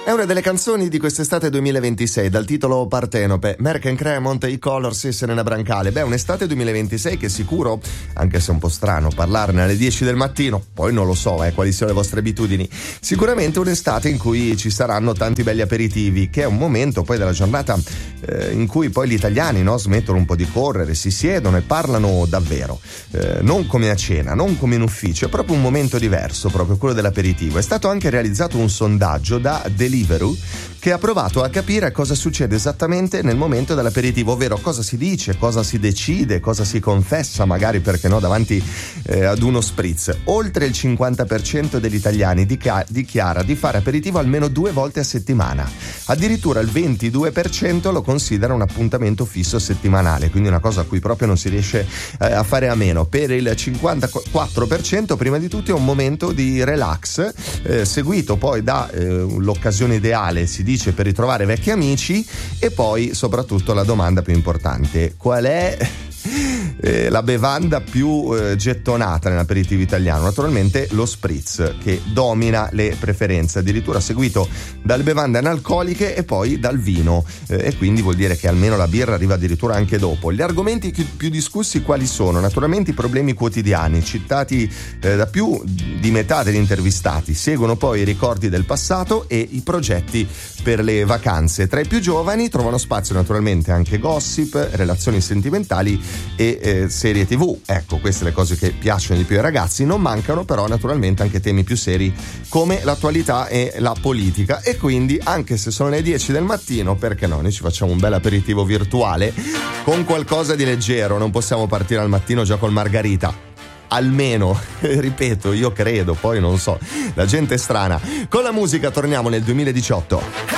È una delle canzoni di quest'estate 2026 dal titolo Partenope, Merck & Cremont, i Colors e Serena Brancale. Un'estate 2026 che sicuro, anche se è un po' strano parlarne alle 10 del mattino, poi non lo so quali siano le vostre abitudini, sicuramente un'estate in cui ci saranno tanti belli aperitivi, che è un momento poi della giornata in cui poi gli italiani smettono un po' di correre, si siedono e parlano davvero, non come a cena, non come in ufficio, è proprio un momento diverso, proprio quello dell'aperitivo. È stato anche realizzato un sondaggio da Deliveroo che ha provato a capire cosa succede esattamente nel momento dell'aperitivo, ovvero cosa si dice, cosa si decide, cosa si confessa, magari perché no, davanti ad uno spritz. Oltre il 50% degli italiani dichiara di fare aperitivo almeno 2 volte a settimana, addirittura il 22% lo considera un appuntamento fisso settimanale, quindi una cosa a cui proprio non si riesce a fare a meno. Per il 54% prima di tutto è un momento di relax, seguito poi da l'occasione ideale, si dice, per ritrovare vecchi amici, e poi soprattutto la domanda più importante: qual è la bevanda più gettonata nell'aperitivo italiano? Naturalmente lo spritz, che domina le preferenze, addirittura seguito dalle bevande analcoliche e poi dal vino, e quindi vuol dire che almeno la birra arriva addirittura anche dopo. Gli argomenti più discussi quali sono? Naturalmente i problemi quotidiani citati da più di metà degli intervistati, seguono poi i ricordi del passato e i progetti per le vacanze. Tra i più giovani trovano spazio naturalmente anche gossip, relazioni sentimentali e serie TV. Ecco, queste le cose che piacciono di più ai ragazzi. Non mancano però naturalmente anche temi più seri come l'attualità e la politica, e quindi anche se sono le 10 del mattino, perché no, noi ci facciamo un bel aperitivo virtuale con qualcosa di leggero. Non possiamo partire al mattino già col margarita, almeno, ripeto, io credo, poi non so, la gente è strana. Con la musica torniamo nel 2018.